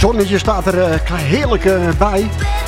zonnetje staat er heerlijk bij.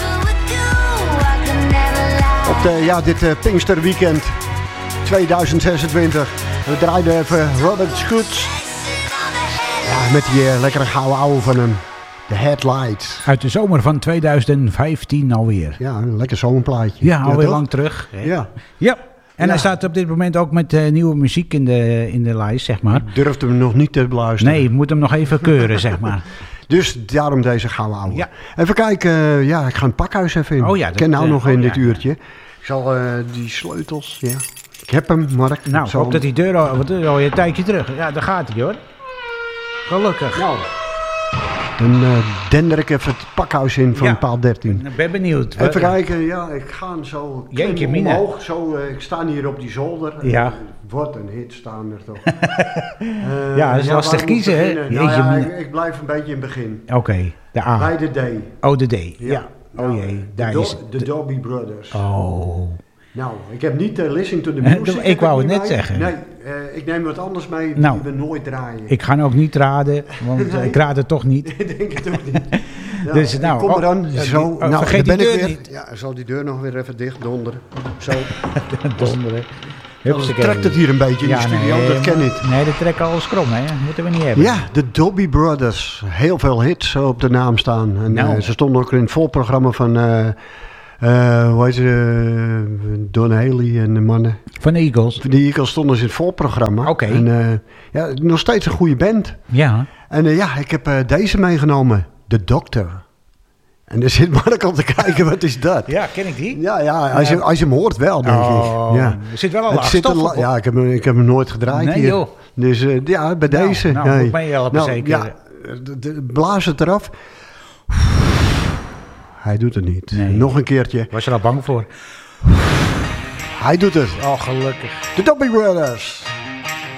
Op dit Pinksterweekend 2026. We draaiden even Robert Schutz. Ja, met die lekkere gouden ouwe van hem. De Headlights. Uit de zomer van 2015 alweer. Ja, een lekker zomerplaatje. Ja, alweer toch? lang terug. Ja. Ja. En hij staat op dit moment ook met nieuwe muziek in de lijst, zeg maar. Ik durfde hem nog niet te beluisteren. Nee, moet hem nog even keuren, zeg maar. Dus daarom deze gouden ouwe. Ja. Even kijken, ik ga een pakhuis even in. Oh ja, ik ken nou nog in dit uurtje. Ja. Ik zal die sleutels, ja. Ik heb hem, Mark. Nou, ik hoop dat die deur al een tijdje terug. Ja, daar gaat hij hoor. Gelukkig. Nou, dan dender ik even het pakhuis in van paal 13. Ik ben benieuwd. Even kijken, ik ga hem zo omhoog. Zo, ik sta hier op die zolder. Ja. Wat een hit staan er toch. Ja, dat is lastig kiezen, hè? Ik blijf een beetje in het begin. Oké, de A. Bij de D. Oh, de D. Ja. Oh jee, daar is het. De Doobie Brothers. Oh. Nou, ik heb niet Listen to the Music. Ik wou het net zeggen. Nee, ik neem wat anders mee die we nooit draaien. Ik ga ook niet raden, want Nee. ik raad het toch niet. Ik denk het ook niet. Nou, Dus, kom maar dan. Zo, vergeet die deur weer. niet. Ja, zal die deur nog weer even dicht donderen. Zo. Donderen. Dan trekt het hier een beetje in de studio, dat ken ik. Nee, dat trekken alles krom, hè. Dat moeten we niet hebben. Ja, de Doobie Brothers. Heel veel hits op de naam staan. En ze stonden ook in het volprogramma van... hoe heet ze? Don Haley en de mannen. Van de Eagles. De Eagles stonden in het volprogramma. Oké. En nog steeds een goede band. Ja. En ik heb deze meegenomen. The Doctor. En er zit Mark al te kijken, wat is dat? Ja, ken ik die? Ja, als je hem hoort wel, denk ik. Ja. Er zit wel een laag stof op. Ja, ik heb hem nooit gedraaid nee, hier. Joh. Dus bij deze. Nou, moet mij helpen zeker. Ja, blaas het eraf. Hij doet het niet. Nee. Nog een keertje. Was je er al bang voor? Hij doet het. Oh, gelukkig. De Doobie Brothers.